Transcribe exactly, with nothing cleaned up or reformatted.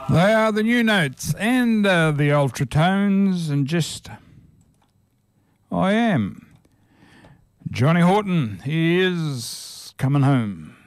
They are the new notes and uh, the ultratones, and just I am Johnny Horton. He is coming home.